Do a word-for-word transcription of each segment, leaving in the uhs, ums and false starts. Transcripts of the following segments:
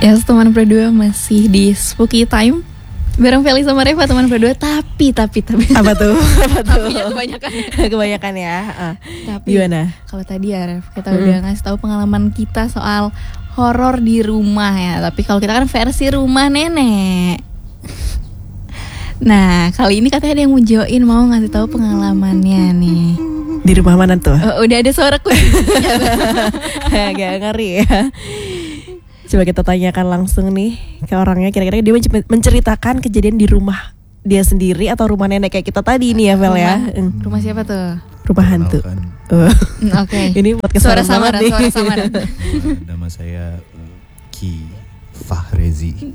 Ya, teman berdua masih di Spooky Time bareng Feli sama Reva, teman berdua. Tapi, tapi, tapi Apa tuh? Apa tuh? Tapi kebanyakan Kebanyakan ya uh. Tapi Gimana? kalau tadi ya Rev, kita mm-hmm. udah ngasih tahu pengalaman kita soal horor di rumah ya. Tapi kalau kita kan versi rumah nenek. Nah, kali ini katanya ada yang mau join, mau ngasih tahu pengalamannya nih. Di rumah mana tuh? Oh, udah ada suara kucing. Agak ngeri ya. Coba kita tanyakan langsung nih ke orangnya, kira-kira dia menceritakan kejadian di rumah dia sendiri atau rumah nenek kayak kita tadi ini ya, Vel ya. Rumah, rumah siapa tuh? Rumah hantu. Uh. Oke. Okay. Ini buat suara samaran, suara samaran. Nama saya Ki Fahrezi.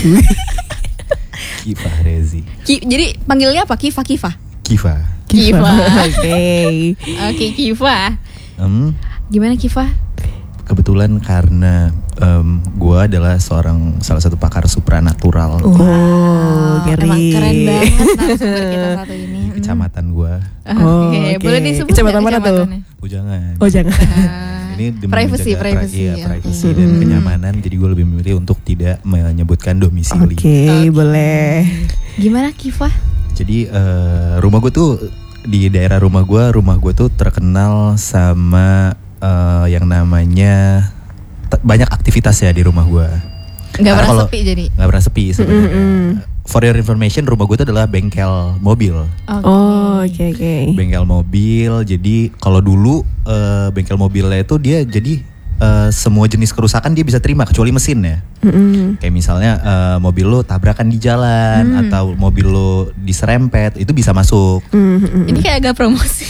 Ki Fahrezi. Ki, jadi panggilnya apa? Kifa, Kifa. Kifa. Kifa. Oke. Oke, Kifa. Um, Gimana Kifa? Kebetulan karena um, gue adalah seorang salah satu pakar supranatural. Oh, wow, emang keren banget narasumber kita satu ini. Di kecamatan gue. Oh, Oke, okay. Boleh disebut kecamatan mana tuh? Oh jangan. Oh jangan. Uh, ini demi privacy, menjaga privacy, pra- iya, okay. privacy dan hmm. kenyamanan. Jadi gue lebih memilih untuk tidak menyebutkan domisili. Oke, okay, okay. boleh. Gimana Kifa? Jadi uh, rumah gue tuh di daerah rumah gue, rumah gue tuh terkenal sama Uh, yang namanya t- banyak aktivitas ya di rumah gue. Gak pernah sepi jadi? Gak pernah sepi sebenarnya. Mm-hmm. For your information, rumah gue itu adalah bengkel mobil. Okay. Oh, oke okay, oke. Okay. Bengkel mobil. Jadi kalau dulu uh, bengkel mobilnya itu dia jadi uh, semua jenis kerusakan dia bisa terima kecuali mesin ya. Mm-hmm. Kayak misalnya uh, mobil lo tabrakan di jalan mm. atau mobil lo diserempet, itu bisa masuk. Mm-hmm. Ini kayak agak promosi.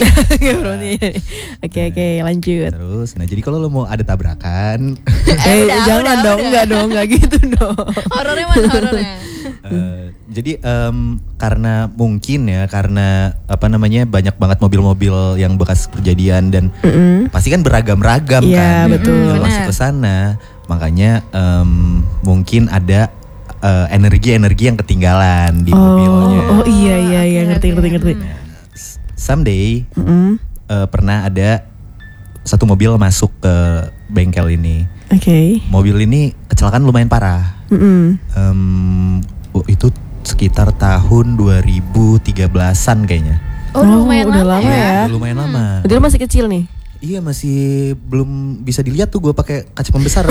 Oke oke lanjut. Terus, nah jadi kalau lo mau ada tabrakan, eh udah, jangan udah, dong, udah. Enggak dong, enggak gitu dong. Horornya mana horornya? Uh, jadi um, karena mungkin ya karena apa namanya banyak banget mobil-mobil yang bekas kejadian dan mm-hmm. pasti kan beragam-ragam yeah, kan betul. yang masuk ke sana, makanya um, mungkin ada uh, energi-energi yang ketinggalan di oh, mobilnya. Oh iya iya iya ngerti ngerti ngerti. Nah, someday mm-hmm. uh, pernah ada satu mobil masuk ke bengkel ini. Oke. Okay. Mobil ini kecelakaan lumayan parah. Mm-hmm. Um, oh, itu sekitar tahun dua ribu tiga belasan kayaknya. Oh, oh lumayan udah lama, lama ya. ya. Udah lumayan lama. Berarti masih kecil nih. Iya masih belum bisa dilihat tuh gue pakai kaca pembesar.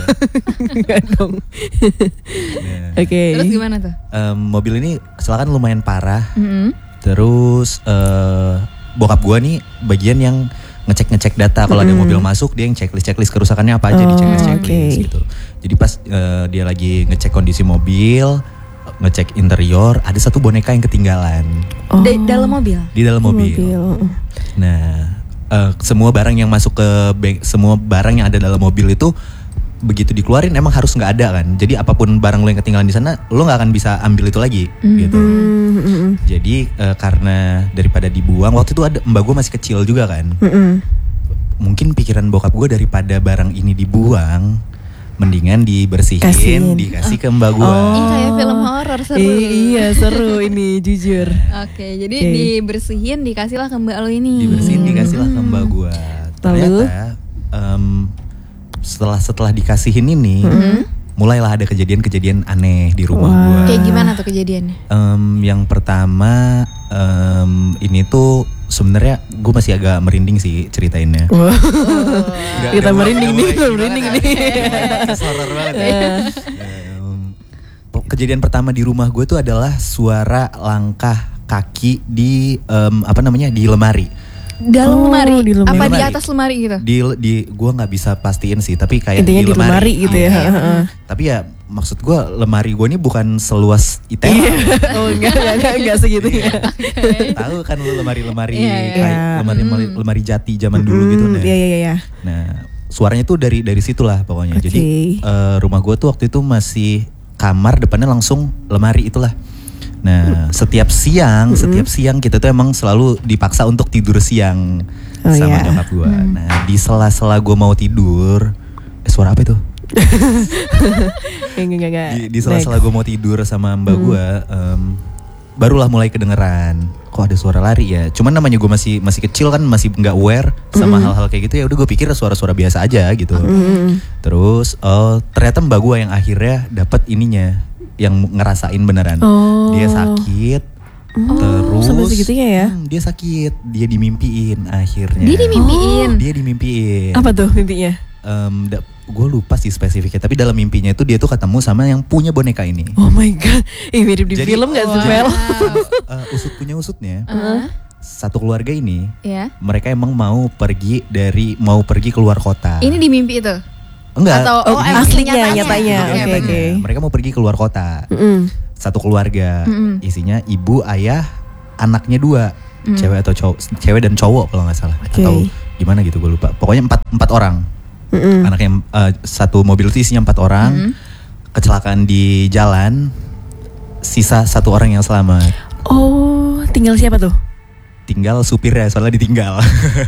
Enggak dong. Nah. Oke. Okay. Terus gimana tuh? Um, mobil ini kecelakaan lumayan parah. Mm-hmm. Terus uh, bokap gue nih bagian yang ngecek-ngecek data kalau mm-hmm. ada mobil masuk, dia yang checklist-checklist kerusakannya apa aja, oh, di checklist-checklist okay. gitu. Jadi pas uh, dia lagi ngecek kondisi mobil, ngecek interior, ada satu boneka yang ketinggalan. Oh. Di dalam mobil? Di dalam mobil. mobil. Nah, uh, semua barang yang masuk ke bank, semua barang yang ada dalam mobil itu begitu dikeluarin emang harus nggak ada kan. Jadi apapun barang lo yang ketinggalan di sana, lo nggak akan bisa ambil itu lagi, mm-hmm. gitu. Mm-hmm. Jadi uh, karena daripada dibuang, waktu itu ada mbak gue masih kecil juga kan. Mm-hmm. Mungkin pikiran bokap gue daripada barang ini dibuang, mendingan dibersihin, Kasihin. dikasih ke mbak gue. Oh. Ini kayak film horor seru. I- iya seru ini jujur. Oke, okay, jadi okay. dibersihin, dikasihlah ke mbak lo ini. Dibersihin, dikasihlah ke mbak gue. Ternyata um, setelah setelah dikasihin ini, mm-hmm. mulailah ada kejadian-kejadian aneh di rumah wow. gue. Kayak gimana tuh kejadiannya? Um, yang pertama, um, ini tuh sebenarnya gue masih agak merinding sih ceritainnya. Wow. Oh. Kita merinding nih, merinding nih. Horor banget ya. um, kejadian pertama di rumah gue tuh adalah suara langkah kaki di um, apa namanya di lemari. Dalam oh, lemari? Di lemari. Apa di atas lemari gitu? Di di gue nggak bisa pastiin sih, tapi kayak intinya di lemari, di lemari gitu ya. Okay. Uh-huh. Tapi ya maksud gue lemari gue ini bukan seluas I T E. Oh enggak enggak enggak segitu ya. Okay. Tahu kan lu lemari-lemari yeah, kayak yeah. lemari-lemari lemari jati zaman mm, dulu gitu nah. Iya iya iya. Nah, suaranya tuh dari dari situlah pokoknya. Okay. Jadi uh, rumah gue tuh waktu itu masih kamar depannya langsung lemari itulah. Nah, setiap siang, mm-hmm. setiap siang kita tuh emang selalu dipaksa untuk tidur siang oh, sama yeah. nyokap gue. Mm. Nah, di sela-sela gue mau tidur, eh suara apa itu? Enggak, enggak, di, di sela-sela gue mau tidur sama mbak mm. gue, um, barulah mulai kedengeran. kok ada suara lari ya. Cuman namanya gue masih masih kecil kan, masih nggak aware sama mm-hmm. hal-hal kayak gitu ya. Udah gue pikir suara-suara biasa aja gitu. Mm-hmm. Terus oh, ternyata mbak gue yang akhirnya dapat ininya, yang ngerasain beneran. Oh. Dia sakit. Oh, terus sampai segitunya ya? Hmm, dia sakit, dia dimimpiin akhirnya. Dia dimimpiin. Oh. Dia dimimpiin. Apa tuh mimpinya? Um, da- gue lupa sih spesifiknya, tapi dalam mimpinya itu dia tuh ketemu sama yang punya boneka ini. Oh my god, eh mirip di jadi, film gak oh, sih Vel? uh, usut punya usutnya, uh. satu keluarga ini, yeah. mereka emang mau pergi dari mau pergi keluar kota. Ini di mimpi itu? Enggak. Atau oh, oh aslinya nyatanya. Oke okay, oke. Okay. Mereka mau pergi keluar kota, mm-hmm. satu keluarga, mm-hmm. isinya ibu, ayah, anaknya dua, mm-hmm. cewek atau cowok, cewek dan cowok kalau nggak salah, okay. atau gimana gitu gue lupa. Pokoknya empat empat orang. Mm-hmm. Anaknya uh, satu mobil itu isinya empat orang, mm-hmm. kecelakaan di jalan, sisa satu orang yang selamat. Oh, tinggal siapa tuh? Tinggal supirnya, soalnya ditinggal.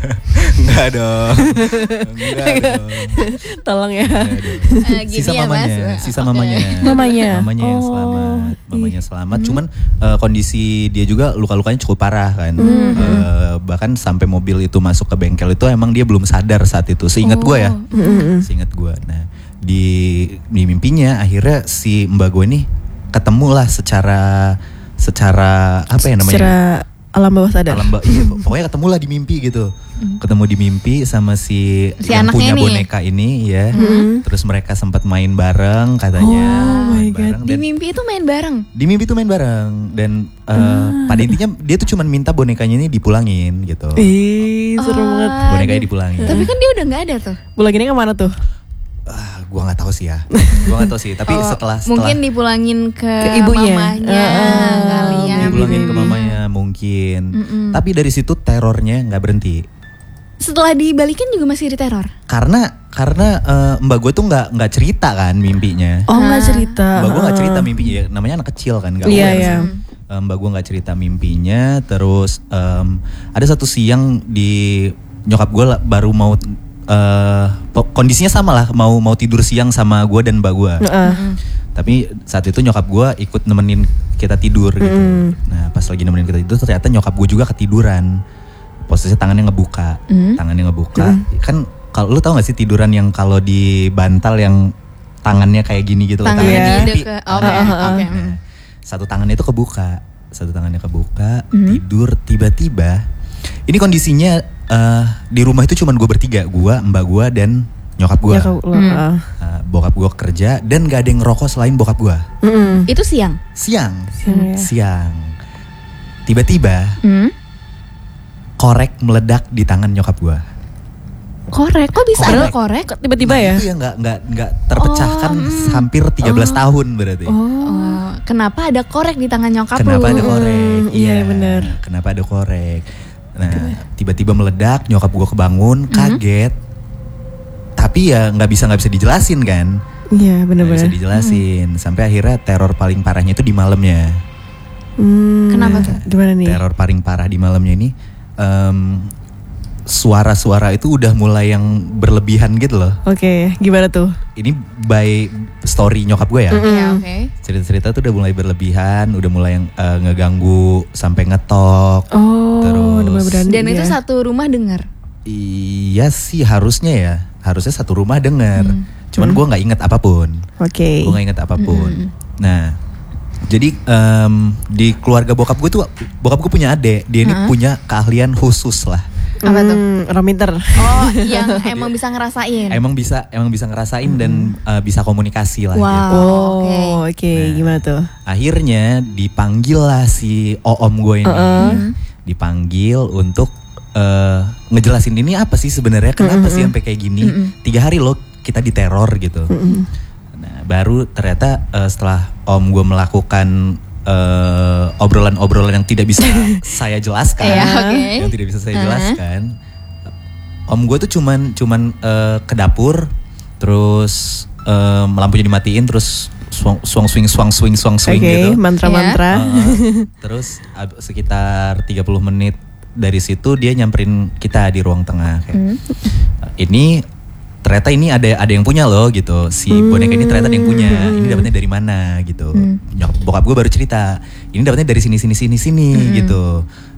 Enggak dong. Enggak dong. Tolong ya. Uh, sisa ya, mamanya, Mas. sisa okay. mamanya. Mamanya. Mamanya yang oh. selamat. Mamanya selamat. Mm-hmm. Cuman uh, kondisi dia juga luka-lukanya cukup parah kan. Mm-hmm. Uh, bahkan sampai mobil itu masuk ke bengkel itu emang dia belum sadar saat itu. Seingat oh. gue ya. Mm-hmm. Seingat gue. Nah, di di mimpinya akhirnya si mbak gue nih ketemulah secara secara apa ya namanya? Secara alam bawah sadar. Alam bawah, iya, pokoknya ketemu lah di mimpi gitu. Mm. Ketemu di mimpi sama si, si yang punya ini. boneka ini ya. Mm. Terus mereka sempat main bareng katanya. Oh my bareng. god. Di mimpi itu main bareng? Di mimpi itu main bareng. Dan uh, mm. pada intinya dia tuh cuma minta bonekanya ini dipulangin gitu. Ih seru oh, banget. Bonekanya dipulangin. Tapi kan dia udah gak ada tuh. Pulanginnya kemana tuh? Uh, gua nggak tahu sih ya. Gua nggak tahu sih. Tapi oh, setelah, setelah mungkin dipulangin ke, ke ibunya. mamanya uh, kali ya. Dipulangin ke mamanya mungkin. Mm-mm. Tapi dari situ terornya nggak berhenti. Setelah dibalikin juga masih diteror? Karena karena uh, mbak gue tuh nggak nggak cerita kan mimpinya. Oh nggak cerita. Mbak gue nggak cerita mimpinya. Namanya anak kecil kan. Gak iya iya. Um, mbak gue nggak cerita mimpinya. Terus um, ada satu siang di nyokap gue baru mau uh, kondisinya sama lah, mau mau tidur siang sama gue dan mbak gue. Uh-uh. Tapi saat itu nyokap gue ikut nemenin kita tidur gitu. Mm. Nah pas lagi nemenin kita tidur ternyata nyokap gue juga ketiduran. Posisinya tangannya ngebuka, mm. tangannya ngebuka. Mm. Kan kalau lu tau gak sih tiduran yang kalau di bantal yang tangannya kayak gini gitu, tangannya tangannya di deket. Oke. Okay. Nah, Okay. satu tangannya itu kebuka, satu tangannya kebuka, mm. tidur tiba-tiba. Ini kondisinya uh, di rumah itu cuman gue bertiga, gue, mbak gue dan nyokap gue. Hmm. Uh, bokap gue kerja dan gak ada yang ngerokok selain bokap gue. Mm. Itu siang? Siang. Siang. Ya. Siang. Tiba-tiba mm. korek meledak di tangan nyokap gue. Korek? Kok bisa korek. ada korek? Tiba-tiba nah, ya? Itu ya gak, gak, gak terpecahkan oh, mm. hampir tiga belas oh. tahun berarti. Oh. oh. Kenapa ada korek di tangan nyokap lu? Kenapa ada korek? Mm, iya benar. Kenapa ada korek? Nah tiba-tiba meledak, nyokap gue kebangun, kaget. Mm. Tapi ya nggak bisa nggak bisa dijelasin kan? Iya benar-benar. Nggak bisa dijelasin. Hmm. Sampai akhirnya teror paling parahnya itu di malamnya. Hmm, Kenapa tuh? Gimana nih? Teror paling parah di malamnya ini, um, suara-suara itu udah mulai yang berlebihan gitu loh. Oke, okay, gimana tuh? Ini by story nyokap gue ya. Iya mm-hmm. oke. Okay. Cerita-cerita tuh udah mulai berlebihan, udah mulai yang uh, ngeganggu sampai ngetok. Oh. Terus. Dan ya. itu satu rumah dengar. Iya sih harusnya ya. Harusnya satu rumah dengar, hmm. cuman hmm. gue nggak inget apapun. Oke. Okay. Gue nggak inget apapun. Hmm. Nah, jadi um, di keluarga bokap gue tuh, bokap gue punya adik, dia ini huh? punya keahlian khusus lah. Apa tuh? Hmm, orang pinter. Oh, yang emang bisa ngerasain. Emang bisa, emang bisa ngerasain hmm. dan uh, bisa komunikasi lah. Wow. Gitu. Oh, oke. Okay. Nah, gimana tuh? Akhirnya dipanggil lah si oom gue ini, uh-uh. dipanggil untuk Uh, ngejelasin ini apa sih sebenarnya, kenapa mm-hmm. sih sampai kayak gini, mm-hmm. tiga hari loh kita diteror gitu. Mm-hmm. Nah baru ternyata uh, setelah om gue melakukan uh, obrolan-obrolan yang tidak bisa saya jelaskan, yeah, okay. yang tidak bisa saya jelaskan, uh-huh. om gue tuh cuman cuman uh, ke dapur, terus um, lampunya dimatiin, terus swing swing swing swing swing swing swing okay, gitu, mantra-mantra. Yeah. Uh, terus ab- sekitar tiga puluh menit dari situ dia nyamperin kita di ruang tengah kayak, hmm. ini ternyata ini ada ada yang punya loh gitu, si hmm. boneka ini ternyata ada yang punya, ini dapatnya dari mana gitu. hmm. Bokap gue baru cerita, ini dapatnya dari sini sini sini sini hmm. gitu.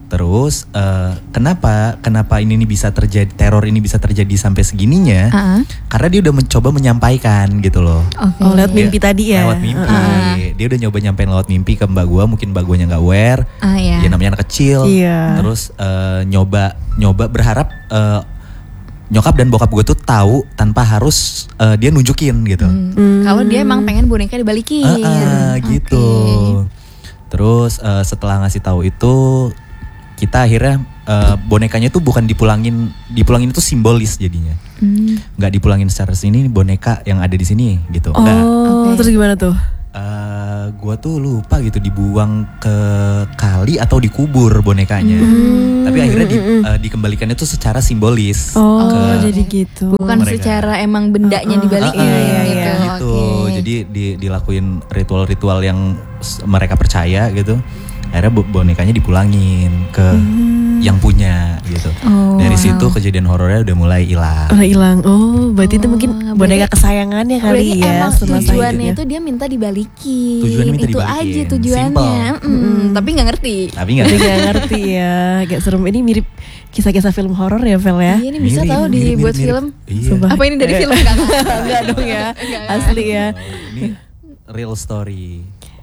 Terus uh, kenapa kenapa ini nih bisa terjadi, teror ini bisa terjadi sampai segininya? Uh-huh. Karena dia udah mencoba menyampaikan gitu loh. Okay. Oh, lewat mimpi Dia- tadi ya. Lewat mimpi. Uh-huh. Dia udah nyoba nyampein lewat mimpi ke mbak gua, mungkin mbak guanya nggak aware. Ah, iya. Dia namanya anak kecil. Iya. Terus uh, nyoba nyoba berharap uh, nyokap dan bokap gue tuh tahu tanpa harus uh, dia nunjukin gitu. Hmm. Hmm. Kalau dia emang pengen boneka dibalikin. Ah, ah, gitu. Oke. Terus uh, setelah ngasih tahu itu, kita akhirnya uh, bonekanya tuh bukan dipulangin, dipulangin itu simbolis jadinya. Hmm. Nggak dipulangin secara sini, ini boneka yang ada di sini gitu. Oh, Nggak. Oke. terus gimana tuh? Uh, gue tuh lupa gitu dibuang ke kali atau dikubur bonekanya. Hmm. Tapi akhirnya di, uh, dikembalikannya tuh secara simbolis. Oh, ke- jadi gitu. Bukan mereka. secara emang bendanya Uh-uh. dibalikin Ah, iya, gitu. iya. gitu. Oke. Jadi di, dilakuin ritual-ritual yang s- mereka percaya gitu. Akhirnya bo- bonekanya dipulangin ke yang punya gitu. Oh, Dari wow. situ kejadian horornya udah mulai hilang. Oh, hilang. Oh, berarti itu Oh, mungkin berarti- boneka kesayangannya kali Berarti ya emang setelah tujuannya selanjutnya. itu dia minta dibalikin. Tujuannya minta itu dibalikin. aja tujuannya. Simple. Mm, Tapi nggak ngerti. Tapi nggak Tapi gak ngerti ya, agak serem. Ini mirip kisah-kisah film horor ya, Vel ya? Iya, ini bisa Mirip, tahu mirip, dibuat mirip, film. mirip. Iya. Sumpah. Apa ini dari Eh. film kan? Enggak dong ya, Enggak. asli ya. Oh, ini real story.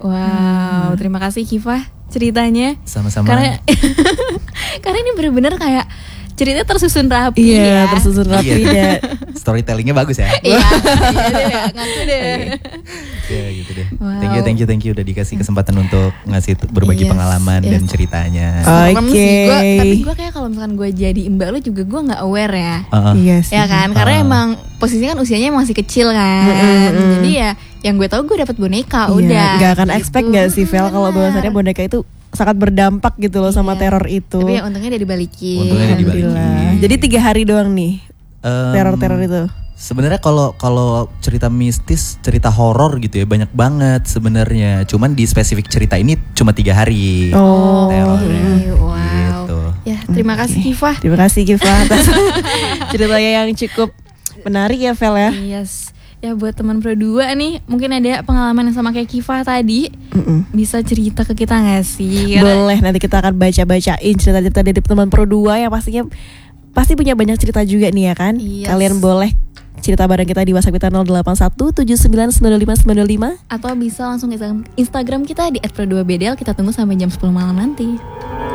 Wow, terima kasih Kifah ceritanya. Sama-sama. Karena karena ini bener-bener kayak ceritanya tersusun rapi Iya, ya. tersusun rapi Iya. dan Storytellingnya bagus ya. Iya, iya deh, ngaku deh. Ya gitu deh. Wow. Thank you, thank you, thank you udah dikasih kesempatan untuk ngasih t- berbagi Yes, pengalaman yes. dan ceritanya. Oh. Serem sih gua, Oke. tapi gue kayak kalau misalkan gue jadi mbak lu juga gue nggak aware ya. Uh-uh. iya sih. Ya kan, karena Ah. emang posisinya kan usianya masih kecil kan. Mm-mm. Jadi ya yang gue tahu gue dapat boneka Iya, udah. Gak akan gitu. expect gak sih, Vel, kalau Benar. bahwasannya boneka itu sangat berdampak gitu loh sama Iya. teror itu. Tapi ya untungnya dia dibalikin. Untungnya dia dibalikin. Alhamdulillah. Jadi tiga hari doang nih Em, teror-teror itu. Sebenarnya kalau kalau cerita mistis, cerita horor gitu ya banyak banget sebenarnya. Cuman di spesifik cerita ini cuma tiga hari. Oh. terornya. Wow. Gitu. Ya, terima kasih Kifah. Terima kasih Kifah atas ceritanya yang cukup menarik ya, Vel ya. Yes. Ya buat teman Pro dua nih, mungkin ada pengalaman yang sama kayak Kifah tadi. Mm-mm. Bisa cerita ke kita gak sih? Karena- Boleh, nanti kita akan baca-bacain cerita-cerita dari teman Pro dua yang pastinya pasti punya banyak cerita juga nih ya kan. Yes. Kalian boleh cerita bareng kita di WhatsApp kita nol delapan satu tujuh sembilan sembilan lima sembilan lima. Atau bisa langsung ke Instagram kita di et pro dua b d l. Kita tunggu sampai jam sepuluh malam nanti.